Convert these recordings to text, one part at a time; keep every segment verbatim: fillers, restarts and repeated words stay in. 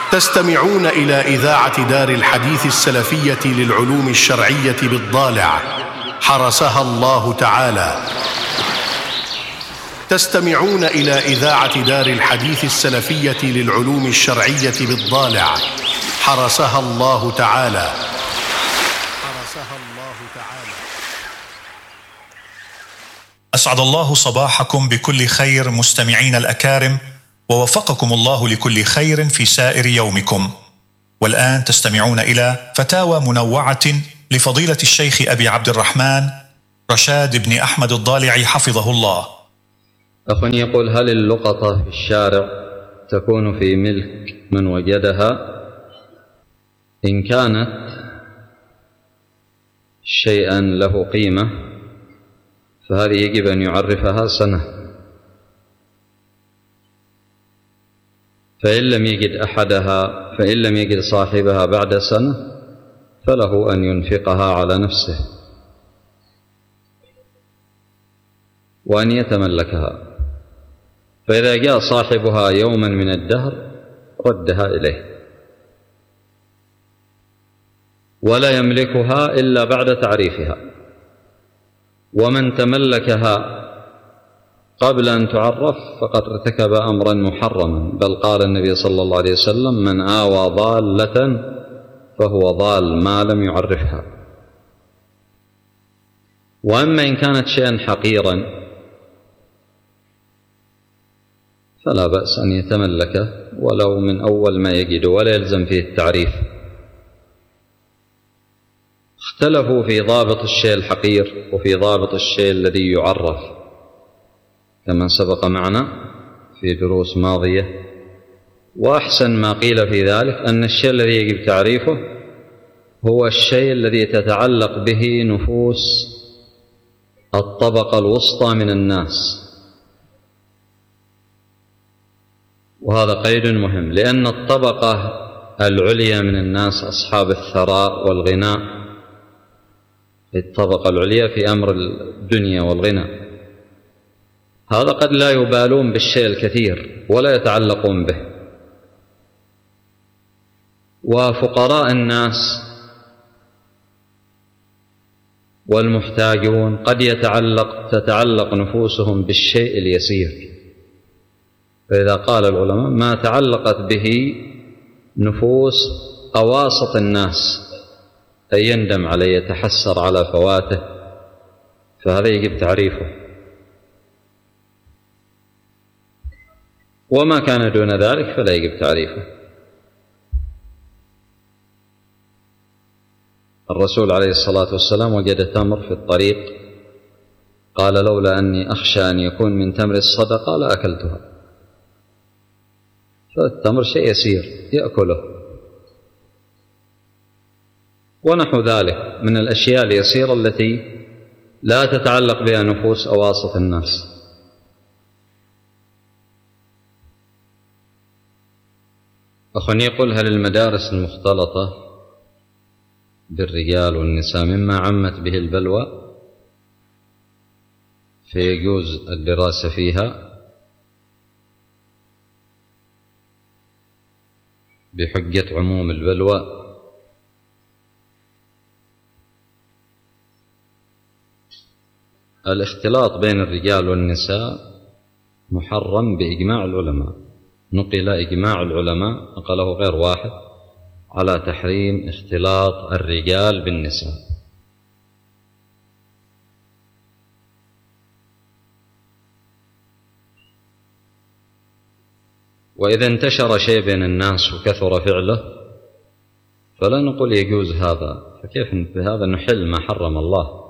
تستمعون إلى إذاعة دار الحديث السلفية للعلوم الشرعية بالضالع حرسها الله تعالى. تستمعون إلى إذاعة دار الحديث السلفية للعلوم الشرعية بالضالع حرسها الله تعالى. حرسها الله تعالى. أسعد الله صباحكم بكل خير مستمعين الأكارم، ووفقكم الله لكل خير في سائر يومكم. والآن تستمعون إلى فتاوى منوعة لفضيلة الشيخ أبي عبد الرحمن رشاد بن أحمد الضالعي حفظه الله. أخ يقول: هل اللقطة في الشارع تكون في ملك من وجدها؟ إن كانت شيئا له قيمة فهذه يجب أن يعرفها سنة، فإن لم يجد أحدها فإن لم يجد صاحبها بعد سنة فله أن ينفقها على نفسه وأن يتملكها، فإذا جاء صاحبها يوما من الدهر ردها إليه، ولا يملكها إلا بعد تعريفها. ومن تملكها قبل أن تعرف فقد ارتكب أمرا محرما، بل قال النبي صلى الله عليه وسلم: من آوى ضالة فهو ضال ما لم يعرفها. وأما إن كانت شيئا حقيرا فلا بأس أن يتملكه ولو من أول ما يجد، ولا يلزم فيه التعريف. اختلفوا في ضابط الشيء الحقير وفي ضابط الشيء الذي يعرف كما سبق معنا في دروس ماضية، وأحسن ما قيل في ذلك أن الشيء الذي يجب تعريفه هو الشيء الذي تتعلق به نفوس الطبقة الوسطى من الناس، وهذا قيد مهم، لأن الطبقة العليا من الناس أصحاب الثراء والغناء، الطبقة العليا في أمر الدنيا والغنى، هذا قد لا يبالون بالشيء الكثير ولا يتعلقون به. وفقراء الناس والمحتاجون قد يتعلق تتعلق نفوسهم بالشيء اليسير، فإذا قال العلماء: ما تعلقت به نفوس أواسط الناس أي يندم عليه يتحسر على فواته، فهذا يجب تعريفه. وما كان دون ذلك فلا يجب تعريفه. الرسول عليه الصلاة والسلام وجد تمر في الطريق، قال: لولا أني أخشى أن يكون من تمر الصدقة لأكلتها. فالتمر شيء يسير يأكله، ونحو ذلك من الأشياء اليسيرة التي لا تتعلق بها نفوس أواسط الناس. أخ يقول: هل المدارس المختلطة بالرجال والنساء مما عمت به البلوى فيجوز الدراسة فيها بحجة عموم البلوى؟ الاختلاط بين الرجال والنساء محرم بإجماع العلماء، نقل إجماع العلماء نقله غير واحد على تحريم اختلاط الرجال بالنساء. وإذا انتشر شيء بين الناس وكثر فعله فلا نقول يجوز هذا، فكيف بهذا نحل ما حرم الله؟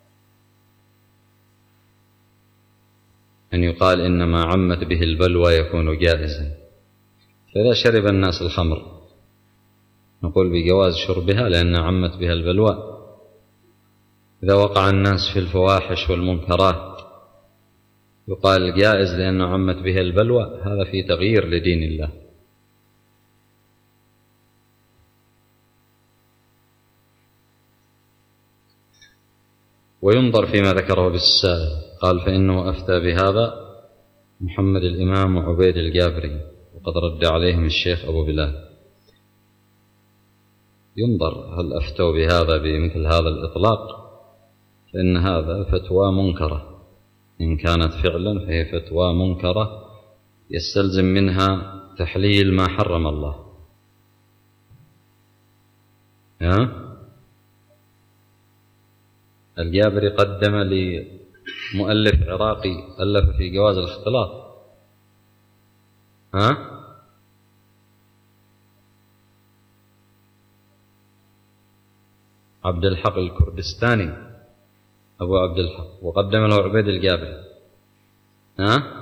أن يقال إنما عمت به البلوى يكون جائزا، فإذا شرب الناس الخمر نقول بجواز شربها لأن عمت بها البلوى. إذا وقع الناس في الفواحش والمنكرات يقال جائز لأنه عمت بها البلوى، هذا في تغيير لدين الله. وينظر فيما ذكره بالسائل، قال: فإنه أفتى بهذا محمد الإمام وعبيد الجابري وقد رد عليهم الشيخ أبو بلال. ينظر هل أفتوا بهذا بمثل هذا الإطلاق، فإن هذا فتوى منكرة، إن كانت فعلا فهي فتوى منكرة يستلزم منها تحليل ما حرم الله. ها؟ الجابري قدم لمؤلف عراقي ألف في جواز الاختلاط. ها؟ عبد الحق الكردستاني أبو عبد الحق، وقدم له عبيد الجابري. ها؟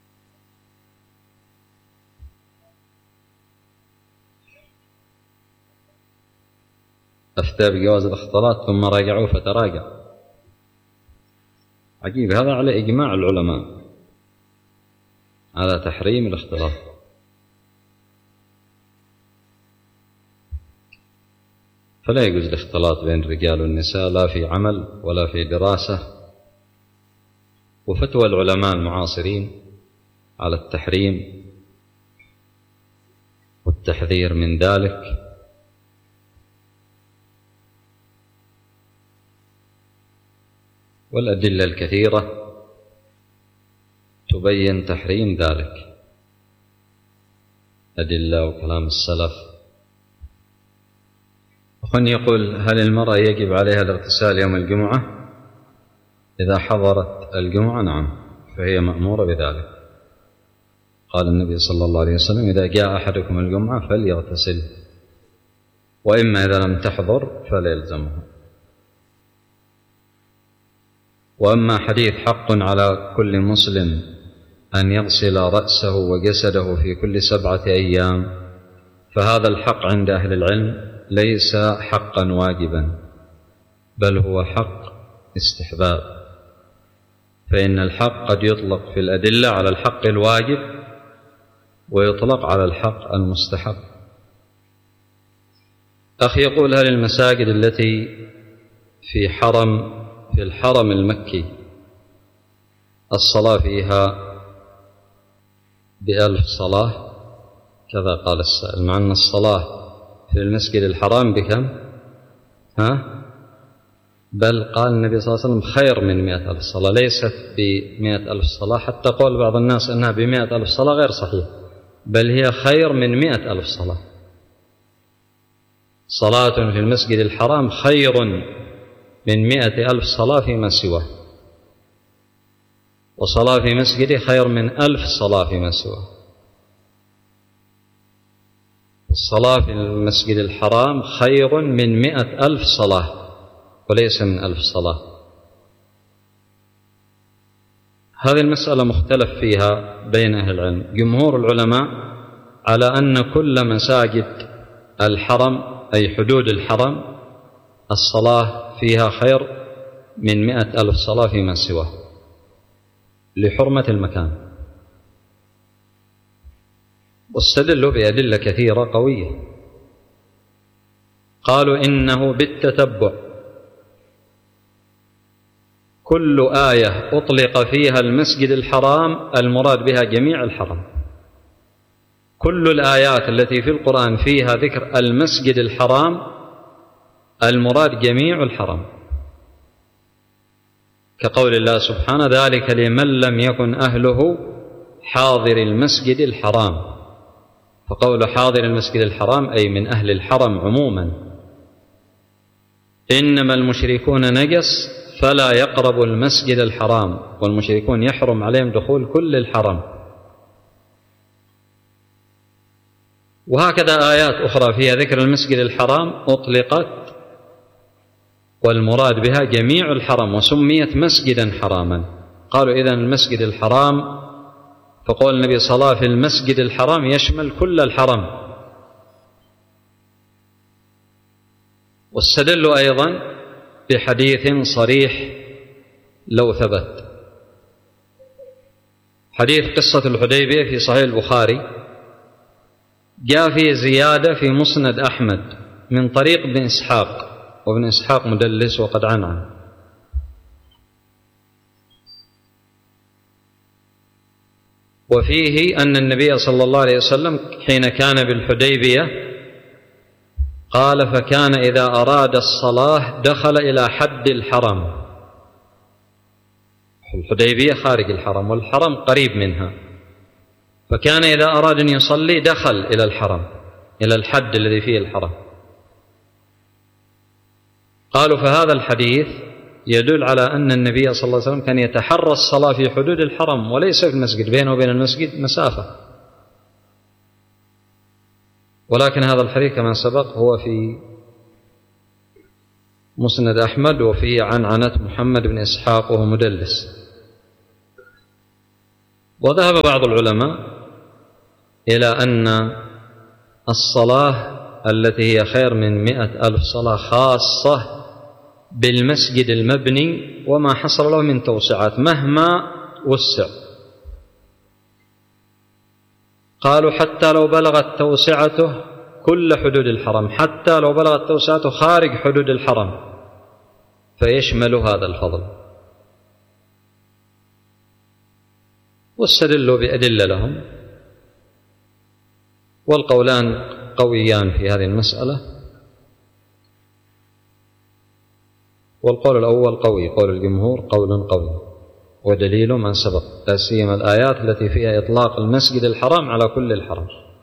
أفتى بجواز الاختلاط ثم راجعوه فتراجع. عجيب، هذا على إجماع العلماء على تحريم الاختلاط. فلا يجوز الاختلاط بين الرجال والنساء لا في عمل ولا في دراسة، وفتوى العلماء المعاصرين على التحريم والتحذير من ذلك والأدلة الكثيرة تبين تحريم ذلك، أدلة وكلام السلف. أخوان يقول: هل المرأة يجب عليها الاغتسال يوم الجمعة إذا حضرت الجمعة؟ نعم، فهي مأمورة بذلك. قال النبي صلى الله عليه وسلم: إذا جاء أحدكم الجمعة فليغتسل، وإما إذا لم تحضر فلا يلزمها. وأما حديث حق على كل مسلم أن يغسل رأسه وجسده في كل سبعة أيام، فهذا الحق عند أهل العلم ليس حقا واجبا، بل هو حق استحباب، فإن الحق قد يطلق في الأدلة على الحق الواجب ويطلق على الحق المستحب. أخي يقول: هل المساجد التي في حرم في الحرم المكي الصلاة فيها بألف صلاة؟ كذا قال السائل، مع أن الصلاة في المسجد الحرام بكم؟ ها؟ بل قال النبي صلى الله عليه وسلم: خير من مئة ألف صلاة، ليست بمئة ألف صلاة. حتى قول بعض الناس أنها بمئة ألف صلاة غير صحيح، بل هي خير من مئة ألف صلاة. صلاة في المسجد الحرام خير من مئة ألف صلاة فيما سواه، وصلاة في مسجده خير من ألف صلاة فيما سواه. الصلاة في المسجد الحرام خير من مئة ألف صلاة وليس من ألف صلاة. هذه المسألة مختلف فيها بين أهل العلم. جمهور العلماء على أن كل مساجد الحرم أي حدود الحرم الصلاة فيها خير من مئة ألف صلاة فيما سواه لحرمة المكان، واستدلوا بأدلة كثيرة قوية. قالوا إنه بالتتبع كل آية أطلق فيها المسجد الحرام المراد بها جميع الحرم. كل الآيات التي في القرآن فيها ذكر المسجد الحرام المراد جميع الحرم، كقول الله سبحانه: ذلك لمن لم يكن أهله حاضر المسجد الحرام. فقول حاضر المسجد الحرام أي من أهل الحرم عموما. إنما المشركون نجس فلا يقربوا المسجد الحرام، والمشركون يحرم عليهم دخول كل الحرم. وهكذا آيات أخرى فيها ذكر المسجد الحرام أطلقت والمراد بها جميع الحرم وسميت مسجدا حراما. قالوا إذن المسجد الحرام، فقول النبي صلى الله عليه وسلم في المسجد الحرام يشمل كل الحرم. واستدلوا أيضا بحديث صريح لو ثبت، حديث قصة الحديبية في صحيح البخاري، جاء فيه زيادة في مسند أحمد من طريق ابن إسحاق، وابن إسحاق مدلس وقد عنعن. وفيه أن النبي صلى الله عليه وسلم حين كان بالحديبية قال: فكان إذا أراد الصلاة دخل إلى حد الحرم. الحديبية خارج الحرم والحرم قريب منها، فكان إذا أراد أن يصلي دخل إلى الحرم، إلى الحد الذي فيه الحرم. قالوا: فهذا الحديث يدل على أن النبي صلى الله عليه وسلم كان يتحرى الصلاة في حدود الحرم وليس في المسجد، بينه وبين المسجد مسافة. ولكن هذا الحديث كما سبق هو في مسند أحمد وفي عنعنة محمد بن إسحاق وهو مدلس. وذهب بعض العلماء إلى أن الصلاة التي هي خير من مئة ألف صلاة خاصة بالمسجد المبني وما حصل له من توسعات مهما وسع. قالوا: حتى لو بلغت توسعته كل حدود الحرم، حتى لو بلغت توسعته خارج حدود الحرم، فيشمل هذا الفضل. واستدلوا بأدلة لهم، والقولان قويان في هذه المسألة. والقول الأول قوي، قول الجمهور قول قوي، ودليل من سبق، لا سيما الآيات التي فيها إطلاق المسجد الحرام على كل الحرم.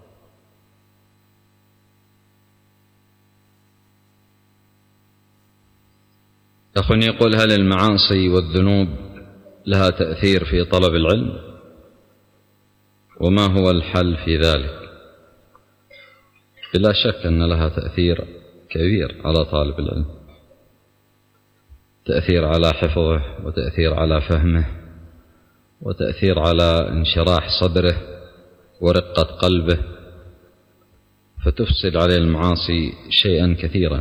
أخوني يقول: هل المعاصي والذنوب لها تأثير في طلب العلم؟ وما هو الحل في ذلك؟ بلا شك أن لها تأثير كبير على طالب العلم، تأثير على حفظه، وتأثير على فهمه، وتأثير على انشراح صدره ورقة قلبه، فتفسد عليه المعاصي شيئا كثيرا.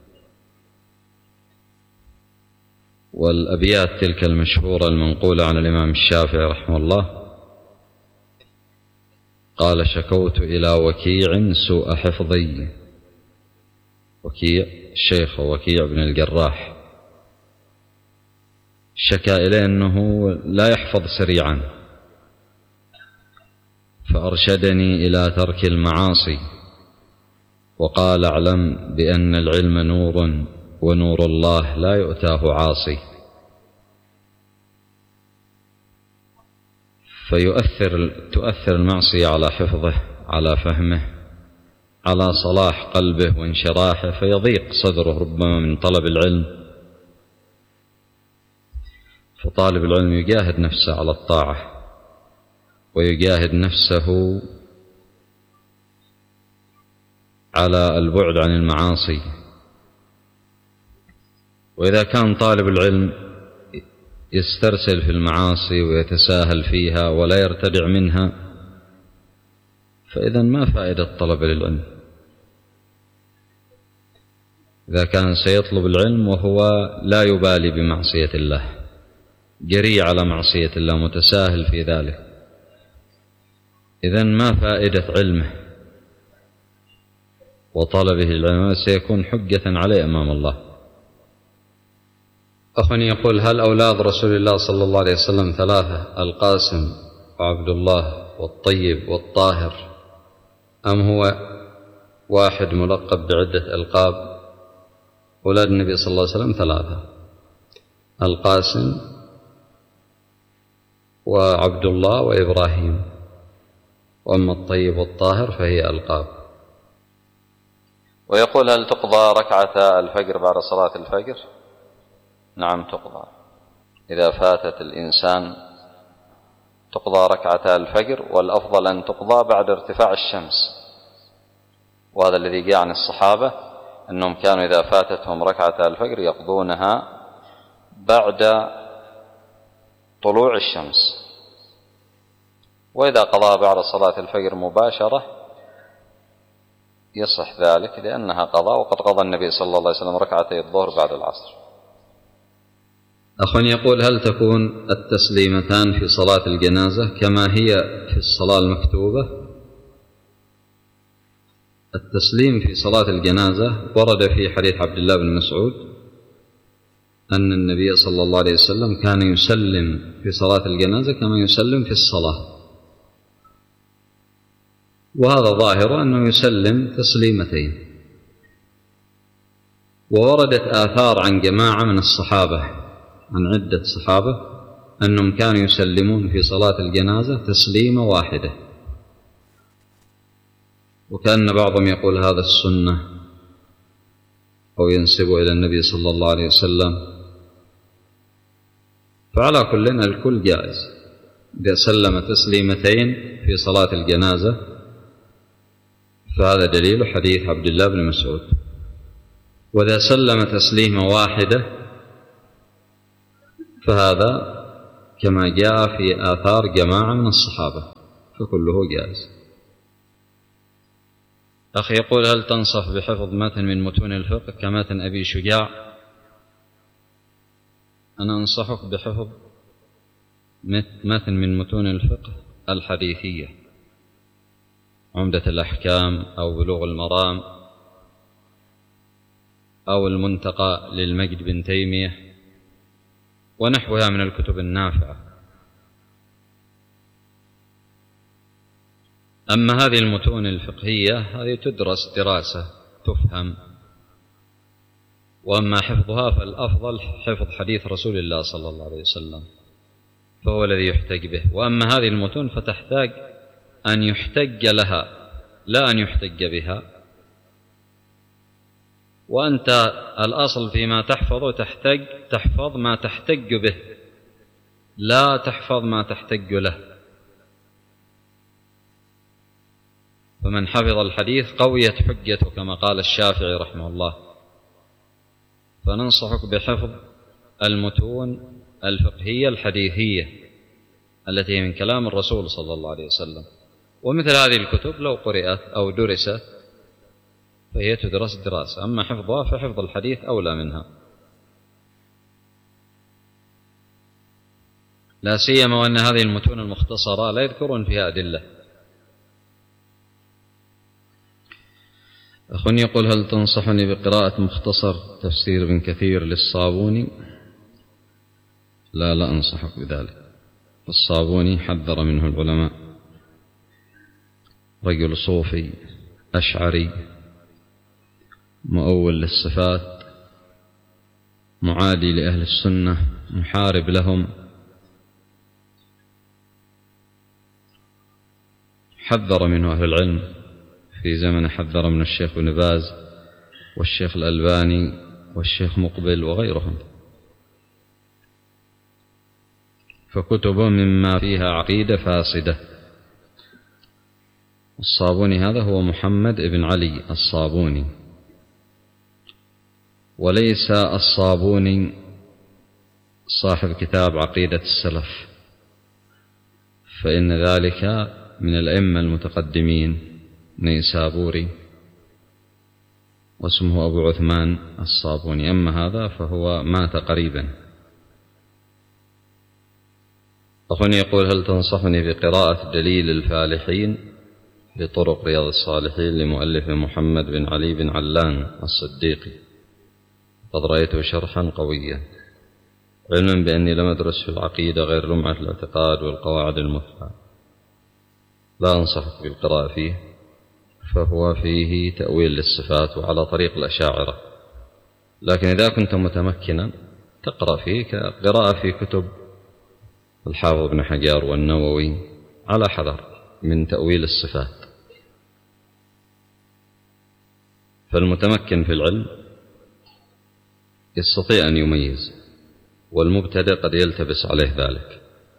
والأبيات تلك المشهورة المنقولة عن الإمام الشافعي رحمه الله قال: شكوت إلى وكيع سوء حفظي. وكيع الشيخ وكيع بن الجراح شكا إليه أنه لا يحفظ سريعا، فأرشدني إلى ترك المعاصي، وقال: اعلم بأن العلم نور، ونور الله لا يؤتاه عاصي. فيؤثر تؤثر المعصية على حفظه، على فهمه، على صلاح قلبه وانشراحه، فيضيق صدره ربما من طلب العلم. فطالب العلم يجاهد نفسه على الطاعة، ويجاهد نفسه على البعد عن المعاصي. وإذا كان طالب العلم يسترسل في المعاصي ويتساهل فيها ولا يرتدع منها، فإذا ما فائدة طلب العلم؟ إذا كان سيطلب العلم وهو لا يبالي بمعصية الله، جري على معصية الله، متساهل في ذلك، إذن ما فائدة علمه وطلبه العلم؟ سيكون حجة عليه أمام الله. أخوني يقول: هل أولاد رسول الله صلى الله عليه وسلم ثلاثة، القاسم وعبد الله والطيب والطاهر، أم هو واحد ملقب بعدة ألقاب؟ أولاد النبي صلى الله عليه وسلم ثلاثة: القاسم وعبد الله وإبراهيم، وأما الطيب والطاهر فهي ألقاب. ويقول: هل تقضى ركعة الفجر بعد صلاة الفجر؟ نعم تقضى، إذا فاتت الإنسان تقضى ركعة الفجر، والأفضل أن تقضى بعد ارتفاع الشمس. وهذا الذي جاء عن الصحابة أنهم كانوا إذا فاتتهم ركعة الفجر يقضونها بعد طلوع الشمس. وإذا قضاها بعد صلاة الفجر مباشرة يصح ذلك، لأنها قضاء، وقد قضى النبي صلى الله عليه وسلم ركعتي الظهر بعد العصر. أخ يقول: هل تكون التسليمتان في صلاة الجنازة كما هي في الصلاة المكتوبة؟ التسليم في صلاة الجنازة ورد في حديث عبد الله بن مسعود أن النبي صلى الله عليه وسلم كان يسلم في صلاة الجنازة كما يسلم في الصلاة، وهذا ظاهر أنه يسلم تسليمتين. ووردت آثار عن جماعة من الصحابة، عن عدة صحابة، أنهم كانوا يسلمون في صلاة الجنازة تسليمة واحدة، وكأن بعضهم يقول هذا السنة أو ينسب إلى النبي صلى الله عليه وسلم. فعلى كل الكل جائز. إذا سلم تسليمتين في صلاة الجنازة فهذا دليل حديث عبد الله بن مسعود، وإذا سلم تسليمة واحدة فهذا كما جاء في آثار جماعة من الصحابة، فكله جائز. أخي يقول: هل تنصح بحفظ متن من متون الفقه كمتن أبي شجاع؟ أنا أنصحك بحفظ متن من متون الفقه الحديثية، عمدة الأحكام أو بلوغ المرام أو المنتقى للمجد بن تيمية ونحوها من الكتب النافعة. أما هذه المتون الفقهية هذه تدرس دراسة تفهم، وأما حفظها فالأفضل حفظ حديث رسول الله صلى الله عليه وسلم، فهو الذي يحتج به. وأما هذه المتون فتحتاج أن يحتج لها لا أن يحتج بها، وأنت الأصل فيما تحفظه تحتج تحفظ ما تحتج به، لا تحفظ ما تحتج له. فمن حفظ الحديث قويت حجته كما قال الشافعي رحمه الله. فننصحك بحفظ المتون الفقهية الحديثية التي من كلام الرسول صلى الله عليه وسلم. ومثل هذه الكتب لو قرأت أو درست فهي تدرس دراسة، أما حفظها فحفظ الحديث أولى منها، لا سيما وأن هذه المتون المختصرة لا يذكرون فيها أدلة. أخ يقول: هل تنصحني بقراءة مختصر تفسير ابن كثير للصابوني؟ لا لا أنصحك بذلك. الصابوني حذر منه العلماء، رجل صوفي أشعري مؤول للصفات، معادي لأهل السنة، محارب لهم، حذر منه أهل العلم في زمن، حذر من الشيخ بن باز والشيخ الألباني والشيخ مقبل وغيرهم، فكتبه مما فيها عقيدة فاسدة. الصابوني هذا هو محمد بن علي الصابوني، وليس الصابوني صاحب كتاب عقيدة السلف، فإن ذلك من الأئمة المتقدمين، نيسابوري واسمه أبو عثمان الصابوني. أما هذا فهو مات قريبا. أخوني يقول: هل تنصحني بقراءة دليل الفالحين لطرق رياض الصالحين لمؤلف محمد بن علي بن علان الصديقي؟ قد رأيته شرحا قويا، علما بأني لم أدرس في العقيدة غير لمعة الاعتقاد والقواعد المثلى. لا أنصحك بالقراءة فيه، فهو فيه تأويل للصفات وعلى طريق الأشاعرة، لكن إذا كنت متمكنا تقرأ فيه كقراءة في كتب الحافظ بن حجر والنووي على حذر من تأويل الصفات. فالمتمكن في العلم يستطيع أن يميز، والمبتدئ قد يلتبس عليه ذلك.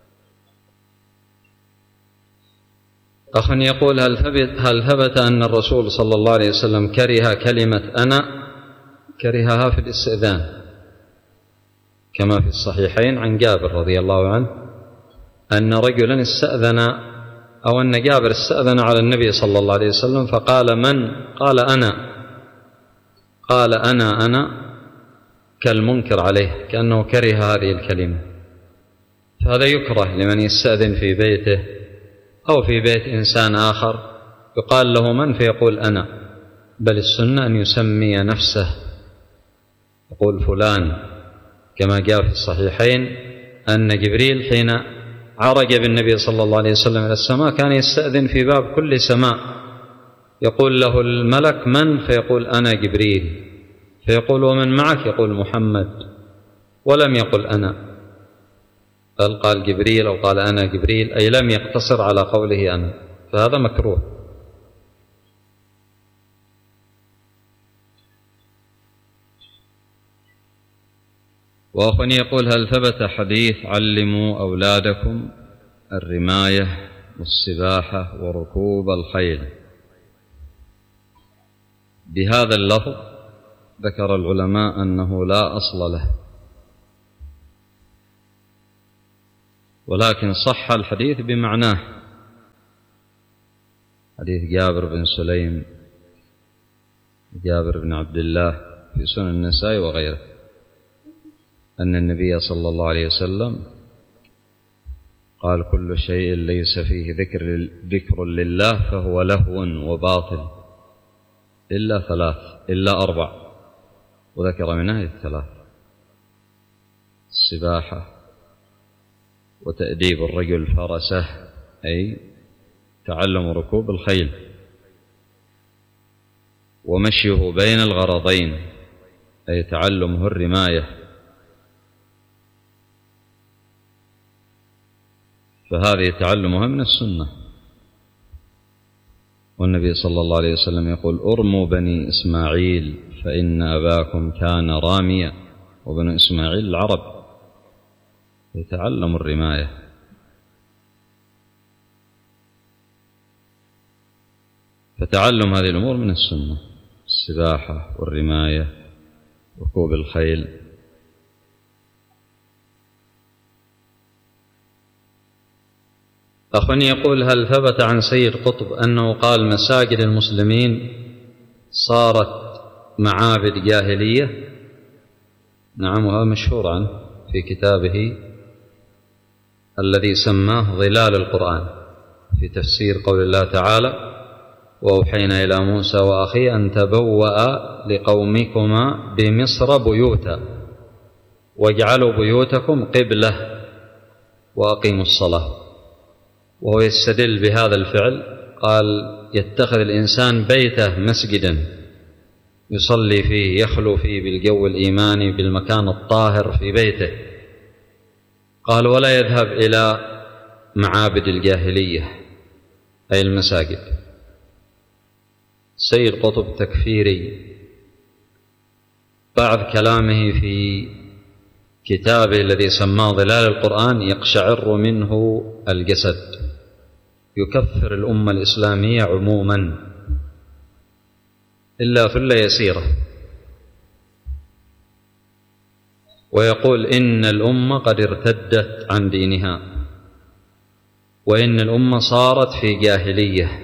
أخ يقول: هل ثبت, هل ثبت أن الرسول صلى الله عليه وسلم كره كلمة أنا، كرهها في الاستئذان كما في الصحيحين عن جابر رضي الله عنه أن رجلا استأذن، أو أن جابر استأذن على النبي صلى الله عليه وسلم فقال: من؟ قال: أنا. قال: أنا أنا كالمنكر عليه، كأنه كره هذه الكلمة. فهذا يكره لمن يستأذن في بيته أو في بيت إنسان آخر، يقال له من؟ فيقول أنا، بل السنة أن يسمي نفسه، يقول فلان، كما جاء في الصحيحين أن جبريل حين عرج بالنبي صلى الله عليه وسلم إلى السماء كان يستأذن في باب كل سماء، يقول له الملك من؟ فيقول أنا جبريل، فيقول ومن معك؟ يقول محمد، ولم يقل أنا، بل قال جبريل أو قال أنا جبريل، أي لم يقتصر على قوله أنا، فهذا مكروه. وأخ يقول هل ثبت حديث علموا أولادكم الرماية والسباحة وركوب الخيل بهذا اللفظ؟ ذكر العلماء أنه لا أصل له، ولكن صح الحديث بمعناه، حديث جابر بن سليم جابر بن عبد الله في سنن النسائي وغيره، أن النبي صلى الله عليه وسلم قال كل شيء ليس فيه ذكر ذكر لله فهو لهو وباطل إلا ثلاث إلا أربع، وذكر منها الثلاث: السباحة، وتأديب الرجل فرسه أي تعلم ركوب الخيل، ومشيه بين الغرضين أي تعلمه الرماية. فهذه تعلمها من السنة، والنبي صلى الله عليه وسلم يقول أرموا بني إسماعيل فإن أباكم كان راميا، وبني إسماعيل العرب يتعلم الرماية. فتعلم هذه الأمور من السنة: السباحة والرماية وركوب الخيل. أخ يقول هل ثبت عن سيد قطب أنه قال مساجد المسلمين صارت معابد جاهلية؟ نعم، وهذا مشهور عنه في كتابه الذي سماه ظلال القرآن في تفسير قول الله تعالى وأوحينا إلى موسى وأخيه أن تبوأ لقومكما بمصر بيوتا واجعلوا بيوتكم قبلة وأقيموا الصلاة. وهو يستدل بهذا الفعل، قال يتخذ الإنسان بيته مسجدا يصلي فيه يخلو فيه بالجو الإيماني بالمكان الطاهر في بيته، قال ولا يذهب إلى معابد الجاهلية أي المساجد. سيد قطب تكفيري، بعض كلامه في كتابه الذي سماه ظلال القرآن يقشعر منه الجسد، يكفر الأمة الإسلامية عموما إلا فلة يسيرة، ويقول إن الأمة قد ارتدت عن دينها، وإن الأمة صارت في جاهلية.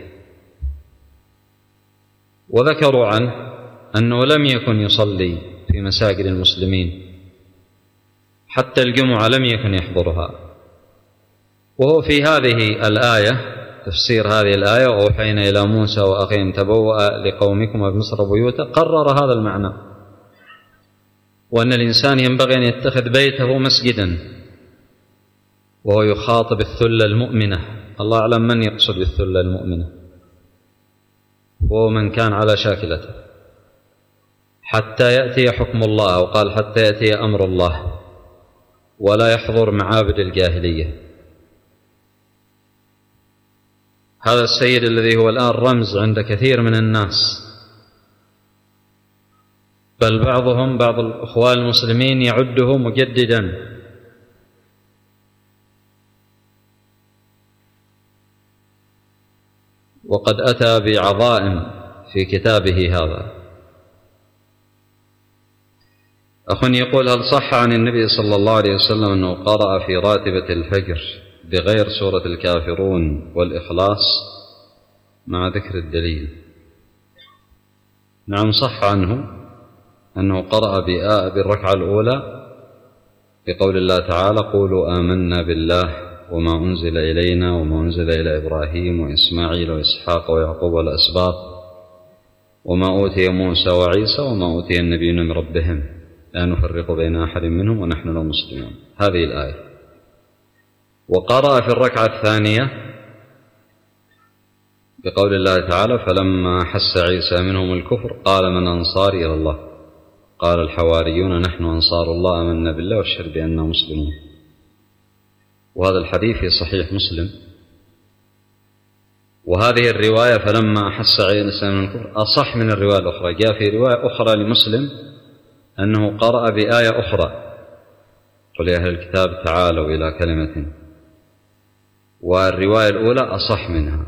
وذكروا عنه أنه لم يكن يصلي في مساجد المسلمين، حتى الجمعة لم يكن يحضرها. وهو في هذه الآية تفسير هذه الآية وأوحينا إلى موسى وأخيه أن تبوأ لقومكم بمصر بيوتا قرر هذا المعنى، وأن الإنسان ينبغي أن يتخذ بيته مسجدا، وهو يخاطب الثلة المؤمنة. الله أعلم من يقصد بالثلة المؤمنة، وهو من كان على شاكلته حتى يأتي حكم الله، أو قال حتى يأتي أمر الله، ولا يحضر معابد الجاهلية. هذا السيد الذي هو الآن رمز عند كثير من الناس، بل بعضهم بعض الأخوان المسلمين يعده مجددا، وقد أتى بعظائم في كتابه هذا. أخ يقول هل صح عن النبي صلى الله عليه وسلم أنه قرأ في راتبة الفجر بغير سورة الكافرون والإخلاص مع ذكر الدليل؟ نعم، صح عنه أنه قرأ بالركعة الأولى بقول الله تعالى قولوا آمنا بالله وما أنزل إلينا وما أنزل إلى إبراهيم وإسماعيل وإسحاق ويعقوب والأسباط وما أوتي موسى وعيسى وما أوتي النبيون من ربهم لا نفرق بين أحد منهم ونحن له مسلمون، هذه الآية. وقرأ في الركعة الثانية بقول الله تعالى فلما حس عيسى منهم الكفر قال من أنصاري إلى الله، قال الحواريون نحن أنصار الله آمنا بالله واشهد بأننا مسلمون. وهذا الحديث في صحيح مسلم. وهذه الرواية فلما أحس عيسى من الكفر أصح من الرواية الأخرى. جاء في رواية أخرى لمسلم أنه قرأ بآية أخرى: قل يا أهل الكتاب تعالوا إلى كلمة. والرواية الأولى أصح منها.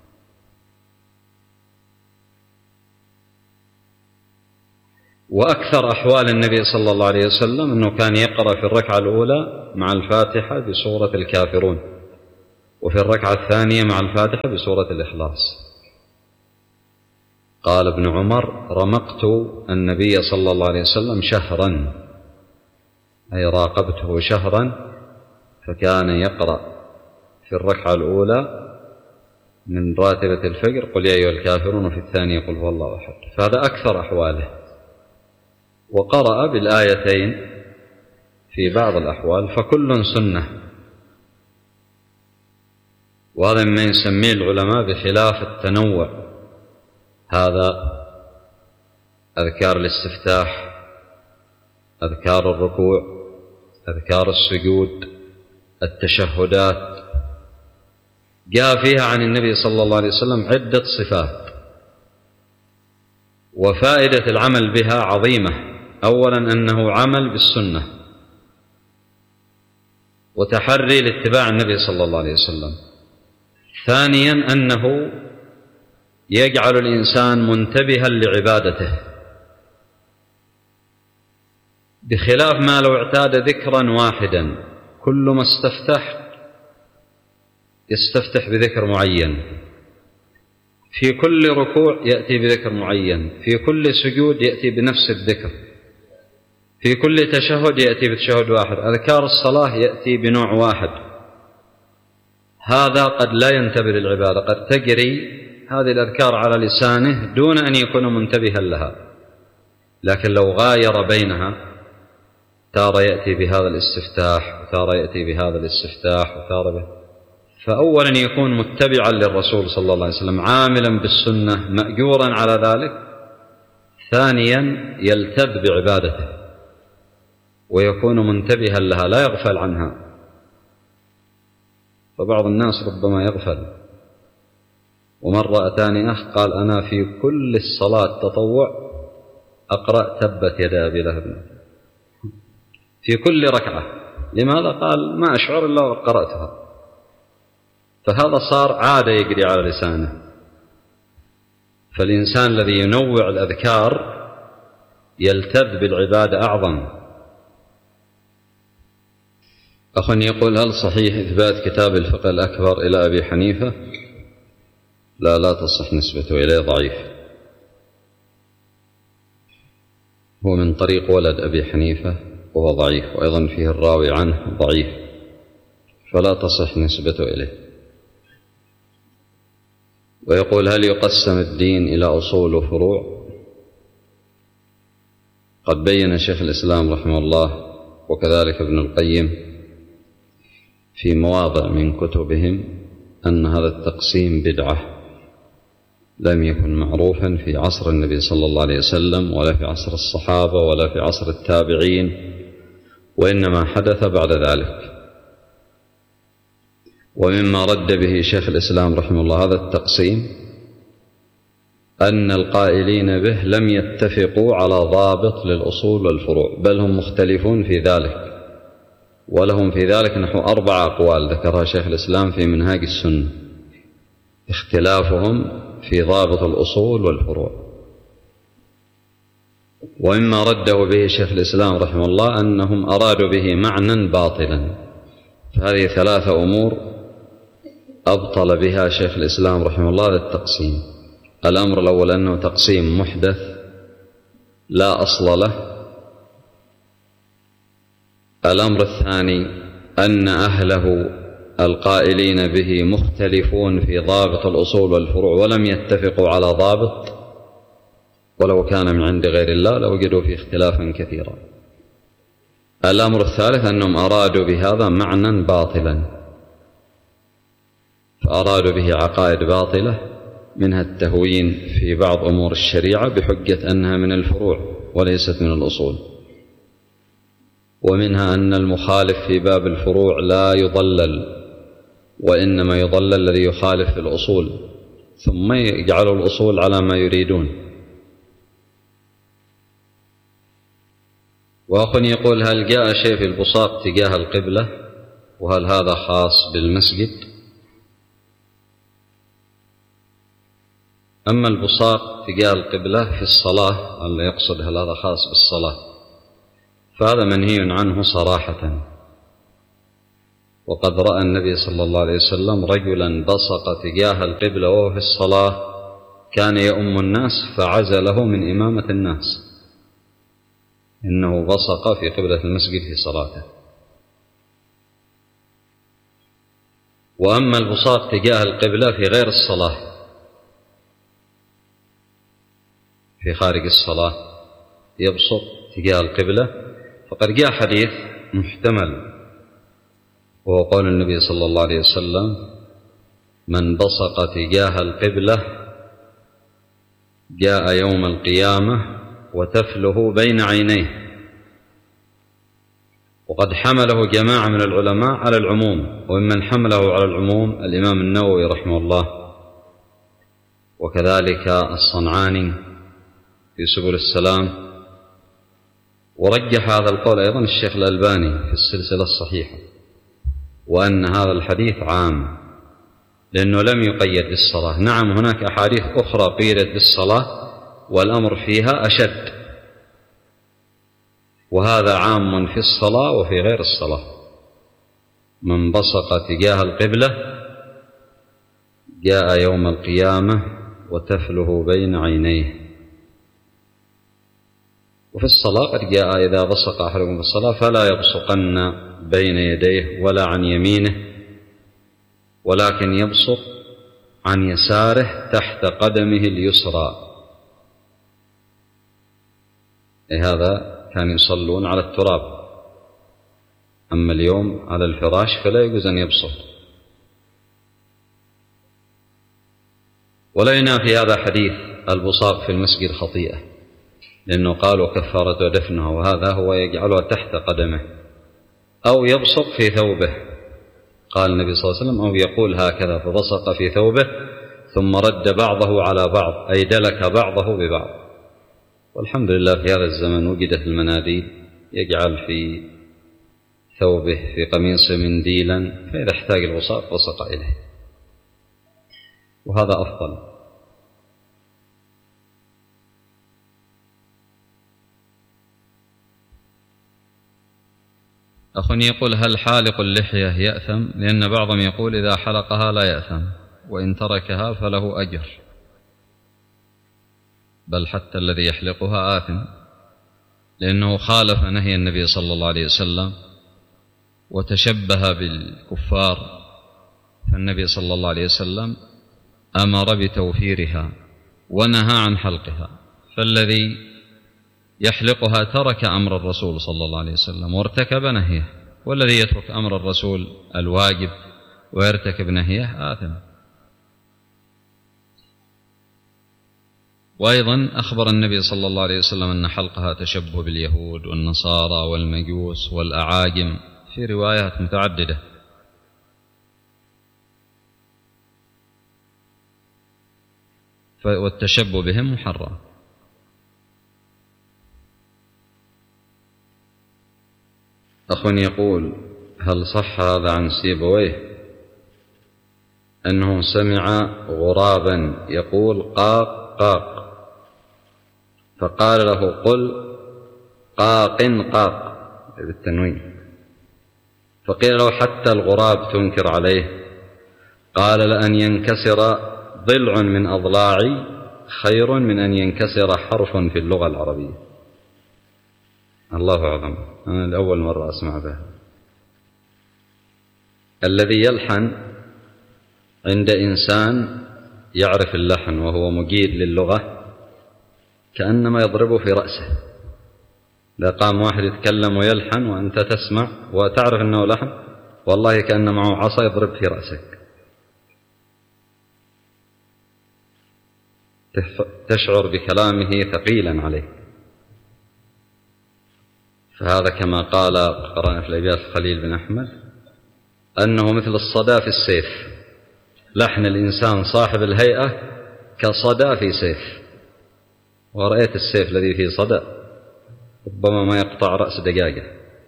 وأكثر أحوال النبي صلى الله عليه وسلم أنه كان يقرأ في الركعة الأولى مع الفاتحة بسورة الكافرون، وفي الركعة الثانية مع الفاتحة بسورة الإخلاص. قال ابن عمر: رمقت النبي صلى الله عليه وسلم شهرا، أي راقبته شهرا، فكان يقرأ في الركعة الأولى من راتبة الفجر قل يا أيها الكافرون، وفي الثانية قل هو الله أحد. فهذا أكثر أحواله. وقرأ بالآيتين في بعض الأحوال، فكل سنة. وهذا ما يسميه العلماء بخلاف التنوع. هذا أذكار الاستفتاح، أذكار الركوع، أذكار السجود، التشهدات، جاء فيها عن النبي صلى الله عليه وسلم عدة صفات. وفائدة العمل بها عظيمة. أولا أنه عمل بالسنة وتحري لاتباع النبي صلى الله عليه وسلم. ثانيا أنه يجعل الإنسان منتبها لعبادته، بخلاف ما لو اعتاد ذكرا واحدا كل ما استفتح يستفتح بذكر معين، في كل ركوع يأتي بذكر معين، في كل سجود يأتي بنفس الذكر، في كل تشهد يأتي بتشهد واحد، أذكار الصلاة يأتي بنوع واحد. هذا قد لا ينتبه للعبادة، قد تجري هذه الأذكار على لسانه دون أن يكون منتبها لها. لكن لو غاير بينها، تارة يأتي بهذا الاستفتاح وتارة يأتي بهذا الاستفتاح وتارة به، فأولا يكون متبعا للرسول صلى الله عليه وسلم، عاملا بالسنة، مأجورا على ذلك. ثانيا يلتذ بعبادته ويكون منتبها لها، لا يغفل عنها. فبعض الناس ربما يغفل. ومرة أتاني أخ قال: أنا في كل الصلاة تطوع أقرأ تبت يدا أبي لهب في كل ركعة. لماذا؟ قال: ما أشعر إلا وقرأتها. فهذا صار عادة يجري على لسانه. فالإنسان الذي ينوع الأذكار يلتذ بالعبادة أعظم. أخ يقول: هل صحيح إثبات كتاب الفقه الأكبر إلى أبي حنيفة؟ لا لا تصح نسبته إليه، ضعيف. هو من طريق ولد أبي حنيفة وهو ضعيف، وأيضا فيه الراوي عنه ضعيف، فلا تصح نسبته إليه. ويقول: هل يقسم الدين إلى أصول وفروع؟ قد بين شيخ الإسلام رحمه الله وكذلك ابن القيم في مواضع من كتبهم أن هذا التقسيم بدعة، لم يكن معروفا في عصر النبي صلى الله عليه وسلم ولا في عصر الصحابة ولا في عصر التابعين، وإنما حدث بعد ذلك. ومما رد به شيخ الإسلام رحمه الله هذا التقسيم أن القائلين به لم يتفقوا على ضابط للأصول والفروع، بل هم مختلفون في ذلك، ولهم في ذلك نحو أربع أقوال ذكرها شيخ الإسلام في منهاج السنة، اختلافهم في ضابط الأصول والفروع. ومما رده به شيخ الإسلام رحمه الله أنهم أرادوا به معنى باطلا. فهذه ثلاثة أمور أبطل بها شيخ الإسلام رحمه الله هذا التقسيم. الأمر الأول أنه تقسيم محدث لا أصل له. الأمر الثاني أن أهله القائلين به مختلفون في ضابط الأصول والفروع ولم يتفقوا على ضابط، ولو كان من عند غير الله لوجدوا فيه اختلافا كثيرا. الأمر الثالث أنهم أرادوا بهذا معنى باطلا، فأرادوا به عقائد باطلة، منها التهوين في بعض أمور الشريعة بحجة أنها من الفروع، وليست من الأصول. ومنها أن المخالف في باب الفروع لا يضلل، وإنما يضلل الذي يخالف في الأصول، ثم يجعلوا الأصول على ما يريدون. وأخ يقول: هل جاء شيء في البصاق تجاه القبلة؟ وهل هذا خاص بالمسجد؟ أما البصاق تجاه القبلة في الصلاة، اللي يقصد هل هذا خاص بالصلاة، فهذا منهي عنه صراحة. وقد رأى النبي صلى الله عليه وسلم رجلا بصق تجاه القبلة وهو في الصلاة، كان يؤم الناس فعزله من إمامة الناس، إنه بصق في قبلة المسجد في صلاته. وأما البصاق تجاه القبلة في غير الصلاة، في خارج الصلاة يبصق تجاه القبلة، فقد جاء حديث محتمل، وهو قول النبي صلى الله عليه وسلم: من بصق تجاه القبلة جاء يوم القيامة وتفله بين عينيه. وقد حمله جماعة من العلماء على العموم، وممن حمله على العموم الإمام النووي رحمه الله، وكذلك الصنعاني في سبل السلام، ورجح هذا القول أيضا الشيخ الألباني في السلسلة الصحيحة، وأن هذا الحديث عام لأنه لم يقيد بالصلاة. نعم هناك أحاديث أخرى قيدت بالصلاة والأمر فيها أشد، وهذا عام في الصلاة وفي غير الصلاة. من بصق تجاه القبلة جاء يوم القيامة وتفله بين عينيه. وفي الصلاة قد جاء: إذا بصق أحدكم في الصلاة فلا يبصقن بين يديه ولا عن يمينه، ولكن يبصق عن يساره تحت قدمه اليسرى. هذا كان يصلون على التراب، أما اليوم على الفراش فلا يجوز أن يبصق. ولا ينافي هذا حديث البصاق في المسجد خطيئة، لأنه قال: وكفارة دفنها، وهذا هو يجعلها تحت قدمه، أو يبصق في ثوبه. قال النبي صلى الله عليه وسلم: أو يقول هكذا، فبصق في ثوبه ثم رد بعضه على بعض، أي دلك بعضه ببعض. والحمد لله في هذا الزمن وجدت المناديل، يجعل في ثوبه في قميصه منديلا، فإذا احتاج البصاق بصق إليه، وهذا أفضل. أخ يقول: هل حالق اللحية يأثم؟ لأن بعضهم يقول إذا حلقها لا يأثم، وإن تركها فله أجر، بل حتى الذي يحلقها آثم، لأنه خالف نهي النبي صلى الله عليه وسلم وتشبه بالكفار، فالنبي صلى الله عليه وسلم أمر بتوفيرها ونهى عن حلقها، فالذي يحلقها ترك أمر الرسول صلى الله عليه وسلم وارتكب نهيه، والذي يترك أمر الرسول الواجب ويرتكب نهيه آثم. وأيضا أخبر النبي صلى الله عليه وسلم أن حلقها تشبه باليهود والنصارى والمجوس والأعاجم في روايات متعددة. والتشبه بهم محرم. أخ يقول: هل صح هذا عن سيبويه أنه سمع غرابا يقول قاق قاق، فقال له: قل قاق قاق بالتنوين، فقيل له: حتى الغراب تنكر عليه؟ قال: لأن ينكسر ضلع من أضلاعي خير من أن ينكسر حرف في اللغة العربية. الله أعلم، أنا لأول مرة أسمع بها. الذي يلحن عند إنسان يعرف اللحن وهو مجيد للغة كأنما يضربه في رأسه. إذا قام واحد يتكلم ويلحن وأنت تسمع وتعرف أنه لحن، والله كأن معه عصا يضرب في رأسك، تشعر بكلامه ثقيلا عليك. فهذا كما قال قرأنا في الأبيات الخليل بن أحمد أنه مثل الصدى في السيف، لحن الإنسان صاحب الهيئة كصدى في سيف، ورأيت السيف الذي فيه صدى ربما ما يقطع رأس دجاجة.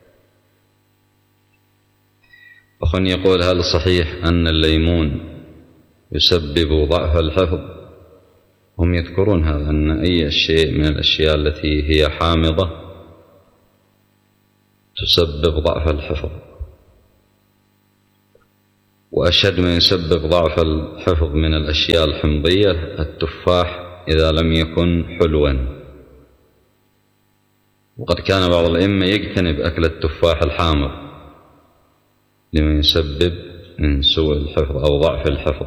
أخ يقول: هل صحيح أن الليمون يسبب ضعف الحفظ؟ هم يذكرون هذا، أن أي شيء من الأشياء التي هي حامضة تسبب ضعف الحفظ، وأشد ما يسبب ضعف الحفظ من الأشياء الحمضية التفاح إذا لم يكن حلوا، وقد كان بعض الأئمة يجتنب أكل التفاح الحامض لما يسبب من سوء الحفظ أو ضعف الحفظ،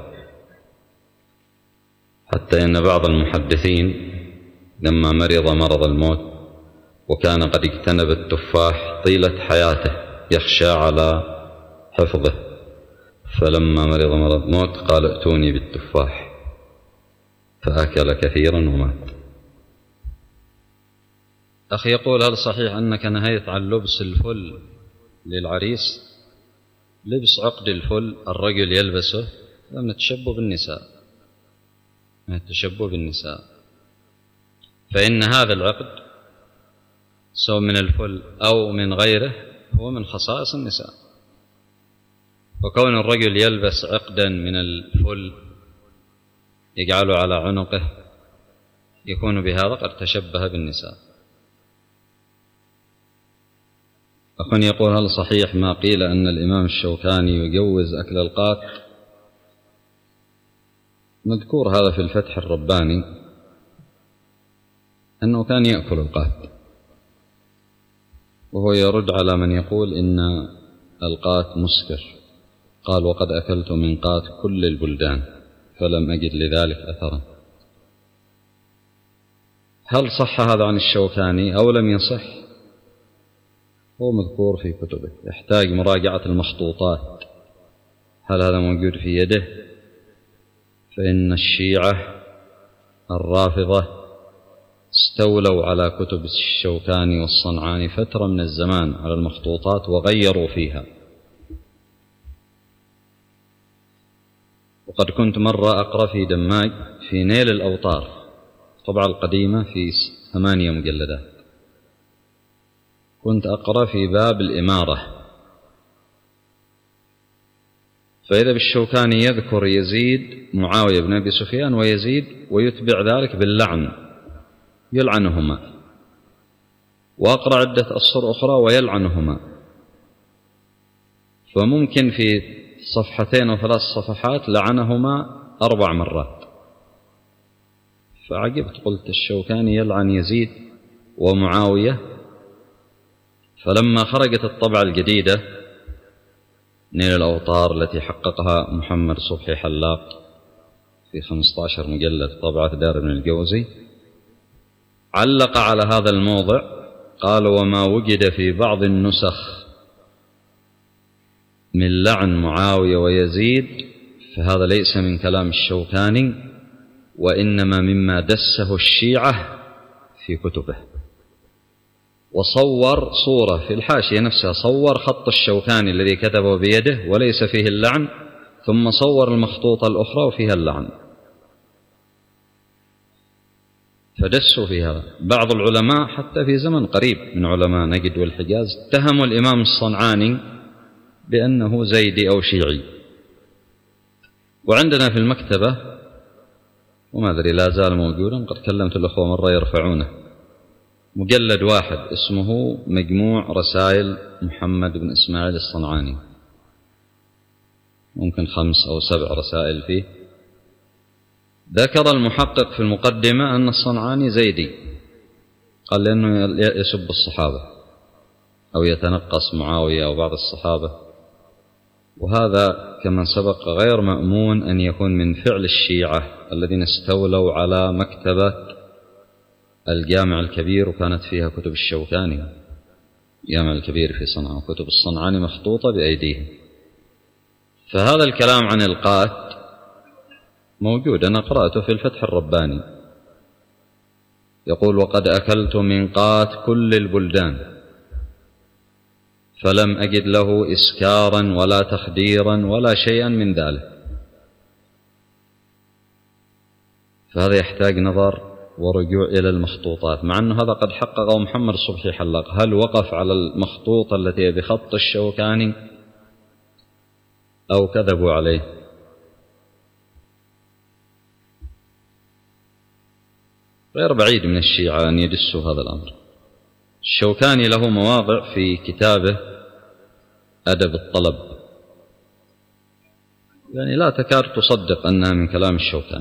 حتى إن بعض المحدثين لما مرض مرض الموت وكان قد اجتنب التفاح طيلة حياته يخشى على حفظه، فلما مرض مرض الموت قال: ائتوني بالتفاح، فأكل كثيرا ومات. أخي يقول: هل صحيح أنك نهيت عن لبس الفل للعريس؟ لبس عقد الفل الرجل يلبسه من التشبه بالنساء، من التشبه بالنساء، فإن هذا العقد سواء من الفل أو من غيره هو من خصائص النساء، وكون الرجل يلبس عقدا من الفل يجعله على عنقه يكون بهذا قد تشبه بالنساء. أخ يقول: هل صحيح ما قيل أن الإمام الشوكاني يجوز أكل القات؟ مذكور هذا في الفتح الرباني أنه كان يأكل القات، وهو يرد على من يقول إن القات مسكر، قال: وقد أكلت من قات كل البلدان فلم أجد لذلك أثرا. هل صح هذا عن الشوكاني أو لم يصح؟ هو مذكور في كتبه، يحتاج مراجعة المخطوطات، هل هذا موجود في يده؟ فإن الشيعة الرافضة استولوا على كتب الشوكاني والصنعاني فترة من الزمان على المخطوطات وغيروا فيها. وقد كنت مرة أقرأ في دماج في نيل الأوطار طبعة القديمة في ثمانية مجلدات، كنت أقرأ في باب الإمارة، فإذا بالشوكاني يذكر يزيد معاوية بن أبي سفيان ويزيد ويتبع ذلك باللعن، يلعنهما، وأقرأ عدة أسطر أخرى ويلعنهما، فممكن في صفحتين أو ثلاث صفحات لعنهما أربع مرات. فعجبت، قلت الشوكاني يلعن يزيد ومعاوية؟ فلما خرجت الطبعة الجديدة نيل الأوطار التي حققها محمد صبحي حلاق في خمسة عشر مجلد طبعة دار ابن الجوزي، علق على هذا الموضع قال: وما وجد في بعض النسخ من لعن معاوية ويزيد فهذا ليس من كلام الشوكاني، وإنما مما دسه الشيعة في كتبه. وصور صورة في الحاشية نفسها، صور خط الشوكاني الذي كتبه بيده وليس فيه اللعن، ثم صور المخطوطة الأخرى وفيها اللعن، فدسوا في هذا. بعض العلماء حتى في زمن قريب من علماء نجد والحجاز اتهموا الإمام الصنعاني بأنه زيدي أو شيعي. وعندنا في المكتبة وما أدري لا زال موجودا، قد كلمت الأخوة مرة يرفعونه، مجلد واحد اسمه مجموع رسائل محمد بن إسماعيل الصنعاني، ممكن خمس أو سبع رسائل فيه. ذكر المحقق في المقدمة أن الصنعاني زيدي، قال لأنه يسب الصحابة أو يتنقص معاوية أو بعض الصحابة، وهذا كما سبق غير مأمون أن يكون من فعل الشيعة الذين استولوا على مكتبة الجامع الكبير وكانت فيها كتب الشوكاني، الجامع الكبير في صنعاء وكتب الصنعاني مخطوطة بأيديهم. فهذا الكلام عن القات موجود، أنا قرأته في الفتح الرباني، يقول: وقد أكلت من قات كل البلدان فلم أجد له إسكارا ولا تخديرا ولا شيئا من ذلك. فهذا يحتاج نظر ورجوع إلى المخطوطات، مع أن هذا قد حققه محمد صبحي حلاق. هل وقف على المخطوطة التي بخط الشوكاني أو كذبوا عليه؟ غير بعيد من الشيعة أن يدسوا هذا الأمر. الشوكاني له مواضع في كتابه أدب الطلب، يعني لا تكاد تصدق أنها من كلام الشوكاني.